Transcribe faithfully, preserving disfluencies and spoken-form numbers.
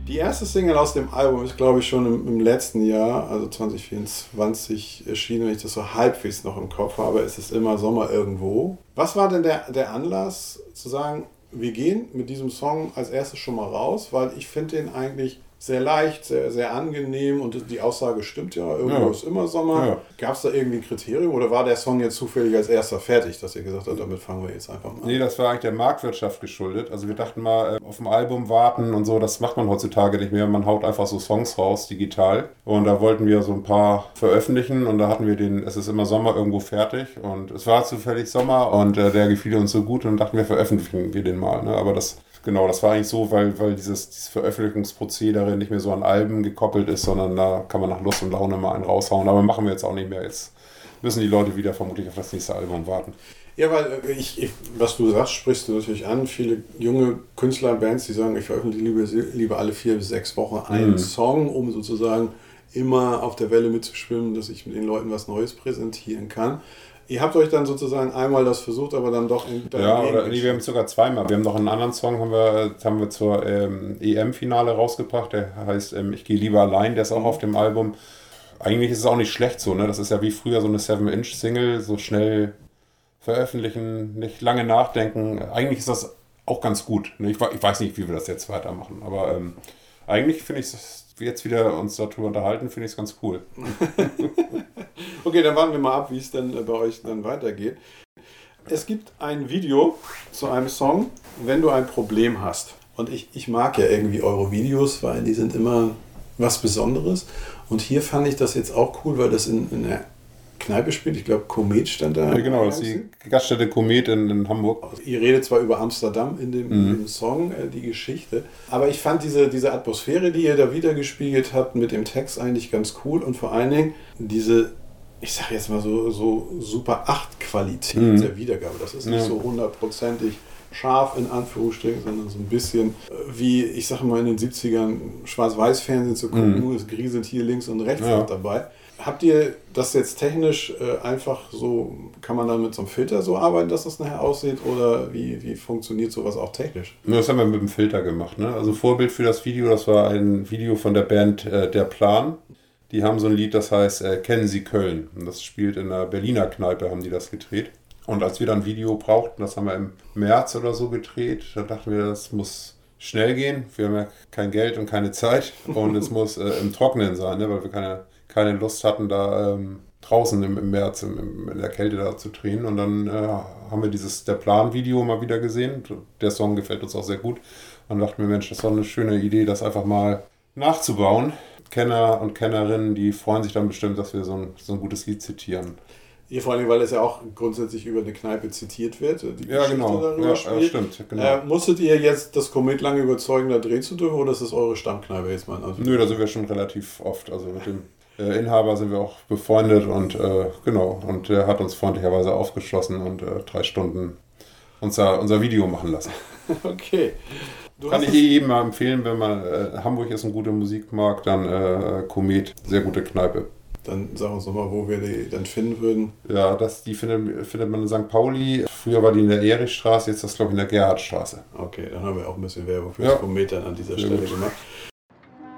Die erste Single aus dem Album ist, glaube ich, schon im, im letzten Jahr, also zwanzig vierundzwanzig erschienen, wenn ich das so halbwegs noch im Kopf habe. Es ist immer Sommer irgendwo. Was war denn der, der Anlass zu sagen, wir gehen mit diesem Song als erstes schon mal raus? Weil ich finde den eigentlich sehr leicht, sehr, sehr angenehm und die Aussage stimmt ja, irgendwo ja. ist immer Sommer. Ja. Gab es da irgendwie ein Kriterium oder war der Song jetzt zufällig als erster fertig, dass ihr gesagt habt, damit fangen wir jetzt einfach mal an? Nee, das war eigentlich der Marktwirtschaft geschuldet. Also wir dachten mal, auf ein Album warten und so, das macht man heutzutage nicht mehr. Man haut einfach so Songs raus, digital. Und da wollten wir so ein paar veröffentlichen und da hatten wir den, es ist immer Sommer irgendwo fertig und es war zufällig Sommer und äh, der gefiel uns so gut und dachten wir, veröffentlichen wir den mal. Ne? Aber das Genau, das war eigentlich so, weil, weil dieses, dieses Veröffentlichungsprozedere nicht mehr so an Alben gekoppelt ist, sondern da kann man nach Lust und Laune mal einen raushauen. Aber machen wir jetzt auch nicht mehr. Jetzt müssen die Leute wieder vermutlich auf das nächste Album warten. Ja, weil ich, ich, was du sagst, sprichst du natürlich an. Viele junge Künstler, Bands, die sagen, ich veröffentliche lieber, lieber alle vier bis sechs Wochen einen mhm. Song, um sozusagen immer auf der Welle mitzuschwimmen, dass ich mit den Leuten was Neues präsentieren kann. Ihr habt euch dann sozusagen einmal das versucht, aber dann doch in Ja, oder nee, wir haben es sogar zweimal. Wir haben noch einen anderen Song, haben wir, haben wir zur ähm, E M-Finale rausgebracht, der heißt ähm, Ich gehe lieber allein, der ist auch mhm. auf dem Album. Eigentlich ist es auch nicht schlecht so, ne? Das ist ja wie früher so eine seven Inch Single, so schnell veröffentlichen, nicht lange nachdenken. Eigentlich ist das auch ganz gut. Ne? Ich, ich weiß nicht, wie wir das jetzt weitermachen, aber ähm, eigentlich finde ich es, jetzt wieder uns darüber unterhalten, finde ich es ganz cool. Okay, dann warten wir mal ab, wie es dann bei euch dann weitergeht. Es gibt ein Video zu einem Song, wenn du ein Problem hast. Und ich, ich mag ja irgendwie eure Videos, weil die sind immer was Besonderes. Und hier fand ich das jetzt auch cool, weil das in, in der Kneipe spielt. Ich glaube, Komet stand da. Ja, genau, das ist die Gaststätte Komet in, in Hamburg. Also, ihr redet zwar über Amsterdam in dem, mhm. in dem Song, äh, die Geschichte, aber ich fand diese, diese Atmosphäre, die ihr da wiedergespiegelt habt, mit dem Text eigentlich ganz cool und vor allen Dingen diese, ich sag jetzt mal so, so Super acht Qualität mhm. der Wiedergabe. Das ist nicht ja. so hundertprozentig scharf in Anführungsstrichen, sondern so ein bisschen wie, ich sag mal, in den siebzigern Schwarz-Weiß-Fernsehen zu gucken, mhm. es grieselt hier links und rechts ja. dabei. Habt ihr das jetzt technisch äh, einfach so, kann man dann mit so einem Filter so arbeiten, dass das nachher aussieht oder wie, wie funktioniert sowas auch technisch? Das haben wir mit dem Filter gemacht. Ne? Also Vorbild für das Video, das war ein Video von der Band äh, Der Plan. Die haben so ein Lied, das heißt äh, Kennen Sie Köln. Und das spielt in einer Berliner Kneipe, haben die das gedreht. Und als wir dann ein Video brauchten, das haben wir im März oder so gedreht, da dachten wir, das muss schnell gehen. Wir haben ja kein Geld und keine Zeit und es muss äh, im Trockenen sein, ne? Weil wir keine... keine Lust hatten, da ähm, draußen im, im März im, im, in der Kälte da zu drehen. Und dann äh, haben wir dieses Der Plan-Video mal wieder gesehen. Der Song gefällt uns auch sehr gut. Und dachten wir, Mensch, das war eine schöne Idee, das einfach mal nachzubauen. Kenner und Kennerinnen, die freuen sich dann bestimmt, dass wir so ein, so ein gutes Lied zitieren. Ihr vor allem, weil es ja auch grundsätzlich über eine Kneipe zitiert wird. Die ja, Geschichte genau. darüber Ja, spielt. ja, stimmt. Genau. Äh, musstet ihr jetzt das Komet lange überzeugen, da drehen zu dürfen, oder ist das eure Stammkneipe jetzt mal? Also Nö, da sind wir schon relativ oft. Also mit dem Äh, Inhaber sind wir auch befreundet und äh, genau, und er hat uns freundlicherweise aufgeschlossen und äh, drei Stunden unser, unser Video machen lassen. Okay. Du Kann ich jedem mal empfehlen, wenn man, äh, Hamburg ist ein guter Musikmarkt, dann äh, Komet, sehr gute Kneipe. Dann sag uns doch mal, wo wir die dann finden würden. Ja, das, die findet, findet man in Sankt Pauli. Früher war die in der Erichstraße, jetzt ist das glaube ich in der Gerhardstraße. Okay, dann haben wir auch ein bisschen Werbung für ja. das Komet dann an dieser sehr Stelle gut. gemacht.